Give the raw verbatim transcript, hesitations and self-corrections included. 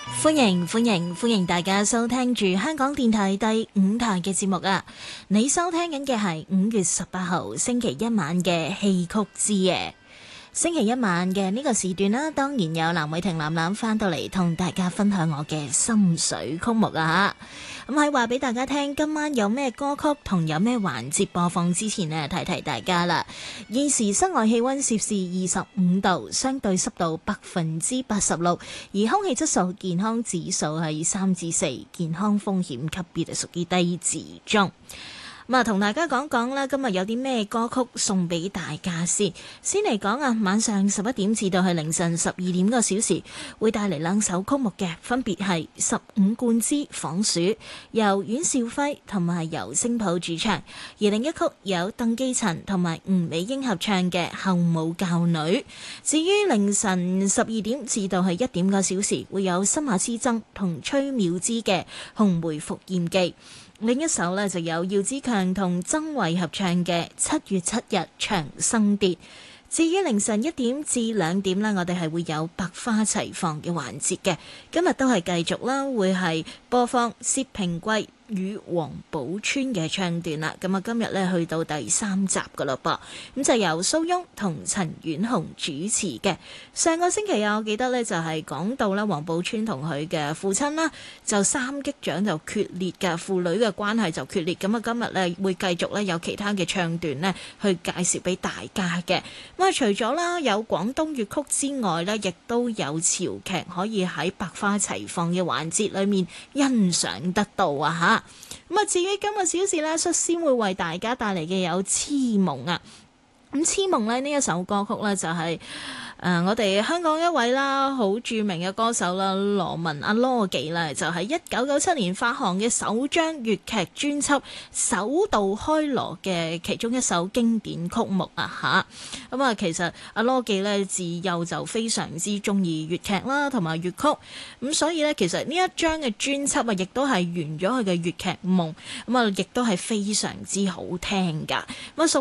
歡迎歡迎歡迎大家收聽住香港電台第五台嘅節目啊！你收聽緊嘅係五月十八號星期一晚嘅戲曲之夜。星期一晚嘅呢個時段啦，當然有藍偉霆藍藍翻到嚟同大家分享我嘅心水曲目啊！咁喺話俾大家聽，今晚有咩歌曲同有咩環節播放之前呢，提提大家啦。現時室外氣溫攝氏二十五度，相對濕度百分之八十六，而空氣質素健康指數係三至四，健康風險級別係屬於低至中。咁啊，同大家講講啦，今日有啲咩歌曲送俾大家先。先嚟講啊，晚上十一點至到係凌晨十二點個小時，會帶嚟兩首曲目嘅，分別係《十五貫之仿鼠》，由阮兆輝同埋由星譜主唱；而另一曲有鄧寄塵同埋吳美英合唱嘅《後母教女》。至於凌晨十二點至到係一點個小時，會有新馬師曾同崔妙芝嘅《紅梅伏艷記》。另一首呢，就有姚子強同曾慧合唱嘅《七月七日長生蝶》。至於凌晨一點至兩點呢，我哋係會有百花齊放嘅環節嘅。今日都係繼續啦，會係播放薛平貴與王寶釧嘅唱段啦。咁啊，今日咧去到第三集噶啦噃，咁就由蘇翁同陳婉紅主持嘅。上個星期啊，我記得咧就係講到啦，王寶釧同佢嘅父親啦，就三擊掌就決裂嘅，父女嘅關係就決裂。咁啊，今日咧會繼續咧有其他嘅唱段咧去介紹俾大家嘅。咁啊，除咗啦有廣東粵曲之外咧，亦都有潮劇可以喺百花齊放嘅環節裏面欣賞得到啊！吓。咁啊，至於今個小時咧，率先會為大家帶嚟嘅有《痴夢》啊。咁《痴夢》咧呢一首歌曲咧就係、是。誒、呃，我哋香港一位啦，好著名嘅歌手啦，羅文阿羅記啦，就係一九九七年發行嘅首張粵劇專輯《首度開鑼》嘅其中一首經典曲目啊吓。咁啊，其實阿羅記咧自幼就非常之中意粵劇啦，同埋粵曲，咁所以咧，其實呢一張嘅專輯啊，亦都係圓咗佢嘅粵劇夢，咁啊，亦都係非常之好聽噶。咁啊，